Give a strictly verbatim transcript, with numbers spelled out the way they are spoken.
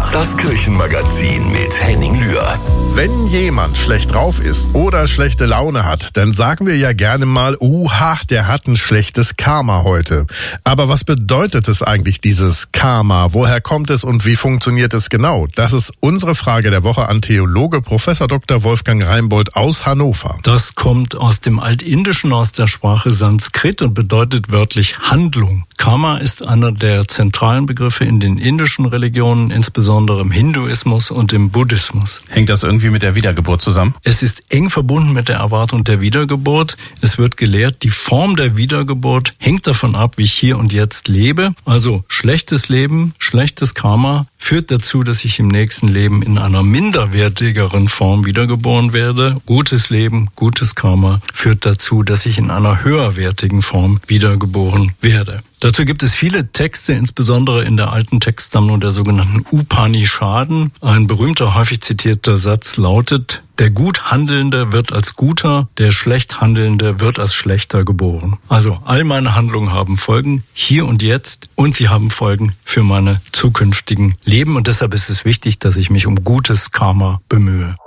Das Kirchenmagazin mit Henning Lühr. Wenn jemand schlecht drauf ist oder schlechte Laune hat, dann sagen wir ja gerne mal, uha, der hat ein schlechtes Karma heute. Aber was bedeutet es eigentlich, dieses Karma? Woher kommt es und wie funktioniert es genau? Das ist unsere Frage der Woche an Theologe Professor Doktor Wolfgang Reimbold aus Hannover. Das kommt aus dem Altindischen, aus der Sprache Sanskrit und bedeutet wörtlich Handlung. Karma ist einer der zentralen Begriffe in den indischen Religionen, insbesondere im Hinduismus und im Buddhismus. Hängt das irgendwie mit der Wiedergeburt zusammen? Es ist eng verbunden mit der Erwartung der Wiedergeburt. Es wird gelehrt, die Form der Wiedergeburt hängt davon ab, wie ich hier und jetzt lebe. Also schlechtes Leben, schlechtes Karma führt dazu, dass ich im nächsten Leben in einer minderwertigeren Form wiedergeboren werde. Gutes Leben, gutes Karma führt dazu, dass ich in einer höherwertigen Form wiedergeboren werde. Dazu gibt es viele Texte, insbesondere in der alten Textsammlung der sogenannten Upanishaden. Ein berühmter, häufig zitierter Satz lautet: Der gut Handelnde wird als Guter, der schlecht Handelnde wird als Schlechter geboren. Also all meine Handlungen haben Folgen hier und jetzt und sie haben Folgen für meine zukünftigen Leben. Und deshalb ist es wichtig, dass ich mich um gutes Karma bemühe.